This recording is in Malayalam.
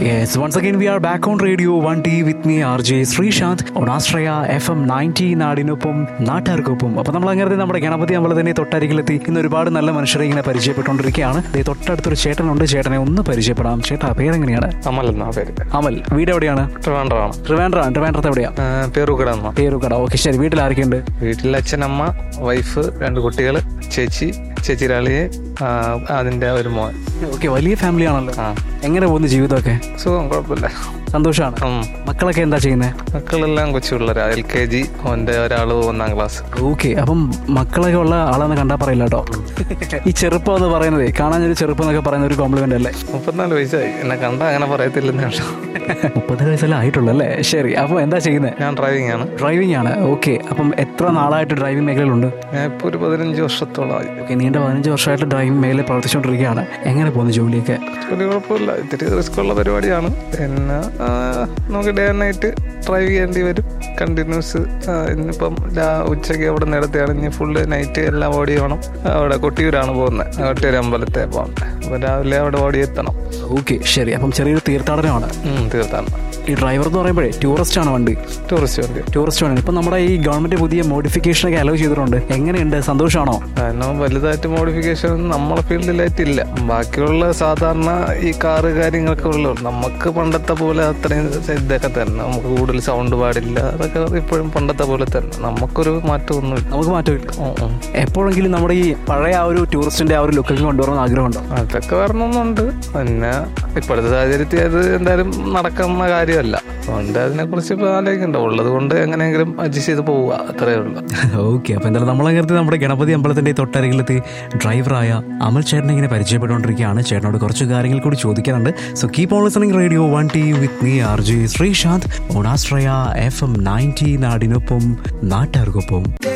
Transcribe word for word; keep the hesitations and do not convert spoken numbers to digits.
Yes, once again we are back on Radio one T with me R J Srishant on Astraya F M ninety നാടിനൊപ്പം നാട്ടുകാർക്കൊപ്പം. അപ്പോൾ നമ്മൾ അങ്ങനെ നമ്മുടെ ഗണപതി നമ്മൾ തന്നെ തൊട്ടരികിലെത്തി ഇന്ന് ഒരുപാട് നല്ല മനുഷ്യരെ ഇങ്ങനെ പരിചയപ്പെട്ടുകൊണ്ടിരിക്കുകയാണ്. തൊട്ടടുത്തൊരു ചേട്ടനുണ്ട്, ചേട്ടനെ ഒന്ന് പരിചയപ്പെടാം. ചേട്ടാ പേരെങ്ങനെയാണ്? അമൽ എന്നാ പേര്. അമൽ, വീട് എവിടെയാണ്? ട്രിവാൻഡ്രമാണ്. ട്രിവാൻഡ്രം. ട്രിവാൻഡ്രത്ത് എവിടെയാ? പേരുകട. പേരുകട. ഓക്കെ, ശരി. വീട്ടിൽ ആരൊക്കെയുണ്ട്? വീട്ടിൽ അച്ഛനമ്മ, വൈഫ്, രണ്ട് കുട്ടികൾ, ചേച്ചി, ചേച്ചിരാളിയെ, അതിന്റെ ഒരു മോൻ. ഓക്കെ, വലിയ ഫാമിലി ആണല്ലോ. എങ്ങനെ പോകുന്നു ജീവിതമൊക്കെ? സുഖം, കുഴപ്പമില്ല, സന്തോഷമാണ്. മക്കളൊക്കെ എന്താ ചെയ്യുന്നത്? മക്കളെല്ലാം കൊച്ചു പിള്ളേരാ. എൽ കെ ജി, ഓന്റെ ഒരാള് ഒന്നാം ക്ലാസ്. ഓക്കെ, അപ്പം മക്കളൊക്കെ ഉള്ള ആളെന്ന് കണ്ടാ പറയില്ല കേട്ടോ. ഈ ചെറുപ്പം എന്ന് പറയുന്നത്, കാണാനൊരു ചെറുപ്പം എന്നൊക്കെ പറയുന്ന ഒരു കോംപ്ലിമെന്റ് അല്ലേ? മുപ്പത്തിനാല് വയസ്സായി. എന്നെ കണ്ടാ അങ്ങനെ പറയത്തില്ലെന്ന് കേട്ടോ. മുപ്പത് വയസ്സല്ലേ ആയിട്ടുള്ളൂ അല്ലേ? ശരി. അപ്പോൾ എന്താ ചെയ്യുന്നത്? ഞാൻ ഡ്രൈവിംഗ് ആണ്. ഡ്രൈവിംഗ് ആണ്. ഓക്കെ, അപ്പം എത്ര നാളായിട്ട് ഡ്രൈവിംഗ് മേഖലയിലുണ്ട്? ഞാൻ ഇപ്പോൾ ഒരു പതിനഞ്ച് വർഷത്തോളമായി. ഓക്കെ, നീണ്ട പതിനഞ്ച് വർഷമായിട്ട് ഡ്രൈവിംഗ് മേഖലയിൽ പ്രവർത്തിച്ചുകൊണ്ടിരിക്കുകയാണ്. എങ്ങനെ പോകുന്നു ജോലിയൊക്കെ? ഒരു കുഴപ്പമില്ല, ഇത്തിരി റിസ്ക് ഉള്ള പരിപാടിയാണ്. പിന്നെ നമുക്ക് ഡേ ആൻഡ് നൈറ്റ് ഡ്രൈവ് ചെയ്യേണ്ടി വരും കണ്ടിന്യൂസ്. ഇന്നിപ്പം ഉച്ചയ്ക്ക് അവിടെ നേരത്തെയാണ്, ഇനി ഫുള്ള് നൈറ്റ് എല്ലാം ഓടി വേണം. അവിടെ കൊട്ടിയൂരാണ് പോകുന്നത്, കൊട്ടിയൂർ അമ്പലത്തെ പോകുന്നത്. അപ്പം രാവിലെ അവിടെ ഓടി എത്തണം. ഓക്കെ, ശരി. അപ്പം ചെറിയൊരു തീർത്ഥാടനമാണ്. തീർത്ഥാടനം. ഈ ഡ്രൈവർ എന്ന് പറയുമ്പോഴേ ടൂറിസ്റ്റ് ആണ് വണ്ടി? ടൂറിസ്റ്റ് വണ്ടി. ടൂറിസ്റ്റ് വണ്ടി. ഇപ്പം നമ്മുടെ ഈ ഗവൺമെന്റ് പുതിയ മോഡിഫിക്കേഷനൊക്കെ അലോ ചെയ്തിട്ടുണ്ട്. എങ്ങനെയുണ്ട്? സന്തോഷമാണോ? കാരണം വലുതായിട്ട് മോഡിഫിക്കേഷൻ നമ്മളെ ഫീൽഡിലായിട്ടില്ല. ബാക്കിയുള്ള സാധാരണ ഈ കാറ് കാര്യങ്ങളൊക്കെ ഉള്ളൂ. നമുക്ക് പണ്ടത്തെ പോലെ അത്രയും ഇതൊക്കെ തന്നെ. നമുക്ക് കൂടുതൽ സൗണ്ട് പാടില്ല, അതൊക്കെ ഇപ്പോഴും പണ്ടത്തെ പോലെ തന്നെ. നമുക്കൊരു മാറ്റമൊന്നുമില്ല. നമുക്ക് മാറ്റമില്ല. എപ്പോഴെങ്കിലും നമ്മുടെ ഈ പഴയ ആ ഒരു ടൂറിസ്റ്റിന്റെ ആ ഒരു ലുക്കൊക്കെ കൊണ്ടുവരണം ആഗ്രഹമുണ്ടോ? അതൊക്കെ വരണമെന്നുണ്ട്. പിന്നെ ഇപ്പോഴത്തെ സാഹചര്യത്തിൽ അത് എന്തായാലും നടക്കുന്ന കാര്യമല്ല. അതുകൊണ്ട് അതിനെക്കുറിച്ച് ഇപ്പോൾ ആലോചിക്കണ്ട. ഉള്ളത് കൊണ്ട് എങ്ങനെയെങ്കിലും അഡ്ജസ്റ്റ് ചെയ്ത് പോവുക, അത്രയേ ഉള്ളൂ. ഓക്കെ, അപ്പോൾ എന്തായാലും നമ്മളങ്ങനത്തെ നമ്മുടെ ഗണപതി അമ്പലത്തിന്റെ തൊട്ടരികിലെത്തി ഡ്രൈവറായ അമൽ ചേട്ടനെ ഇങ്ങനെ പരിചയപ്പെട്ടുകൊണ്ടിരിക്കുകയാണ്. ചേട്ടനോട് കുറച്ച് കാര്യങ്ങൾ കൂടി ചോദിക്കാനുണ്ട്. So keep on listening radio one T with me R J Sreesanth on Ashraya F M ninety നാടിനൊപ്പം നാട്ടുകാർക്കൊപ്പം.